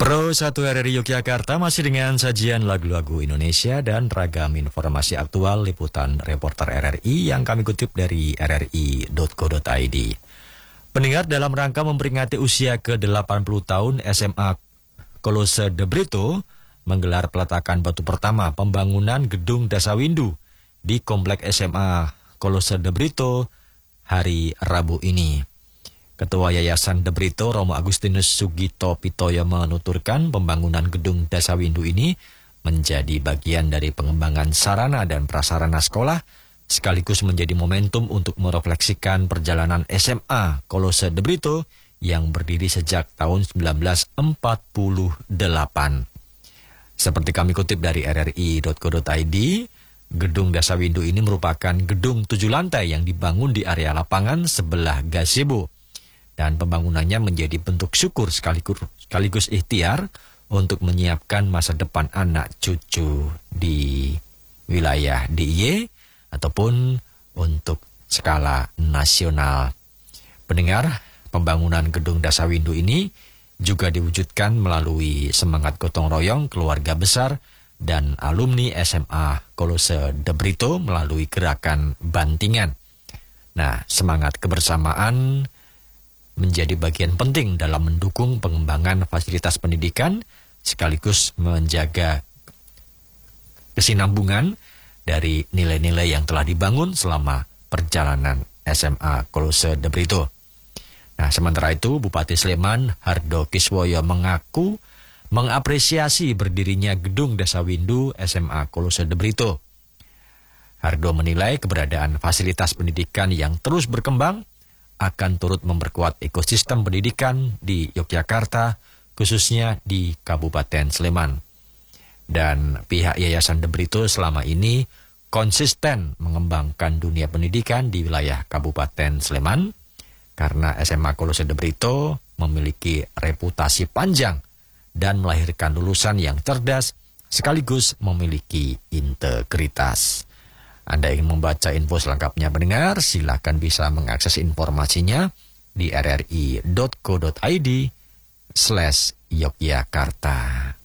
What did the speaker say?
Pro 1 RRI Yogyakarta masih dengan sajian lagu-lagu Indonesia dan ragam informasi aktual liputan reporter RRI yang kami kutip dari rri.co.id. Pendengar, dalam rangka memperingati usia ke-80 tahun SMA Kolose de Brito menggelar peletakan batu pertama pembangunan gedung Dasawindu di Komplek SMA Kolose de Brito hari Rabu ini. Ketua Yayasan De Brito, Romo Agustinus Sugito Pitoyo, menuturkan pembangunan gedung Dasawindu ini menjadi bagian dari pengembangan sarana dan prasarana sekolah, sekaligus menjadi momentum untuk merefleksikan perjalanan SMA Kolose de Brito yang berdiri sejak tahun 1948. Seperti kami kutip dari rri.co.id, gedung Dasawindu ini merupakan gedung 7 lantai yang dibangun di area lapangan sebelah gazebo. Dan pembangunannya menjadi bentuk syukur sekaligus ikhtiar untuk menyiapkan masa depan anak cucu di wilayah DIY ataupun untuk skala nasional. Pendengar, pembangunan gedung Dasawindu ini juga diwujudkan melalui semangat gotong royong keluarga besar dan alumni SMA Kolose de Brito melalui gerakan bantingan. Nah, semangat kebersamaan menjadi bagian penting dalam mendukung pengembangan fasilitas pendidikan sekaligus menjaga kesinambungan dari nilai-nilai yang telah dibangun selama perjalanan SMA Kolose de Brito. Nah, sementara itu Bupati Sleman Hardo Kiswoyo mengaku mengapresiasi berdirinya gedung Dasawindu SMA Kolose de Brito. Hardo menilai keberadaan fasilitas pendidikan yang terus berkembang akan turut memperkuat ekosistem pendidikan di Yogyakarta, khususnya di Kabupaten Sleman. Dan pihak Yayasan De Brito selama ini konsisten mengembangkan dunia pendidikan di wilayah Kabupaten Sleman, karena SMA Kolose de Brito memiliki reputasi panjang dan melahirkan lulusan yang cerdas sekaligus memiliki integritas. Anda ingin membaca info selengkapnya, pendengar, silakan bisa mengakses informasinya di rri.co.id/Yogyakarta.